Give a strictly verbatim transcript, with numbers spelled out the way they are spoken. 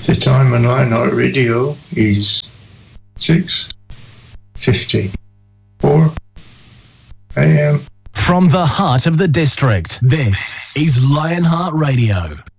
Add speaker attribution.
Speaker 1: The time on Lionheart Radio is six fifty-four a.m.
Speaker 2: From the heart of the district, this is Lionheart Radio.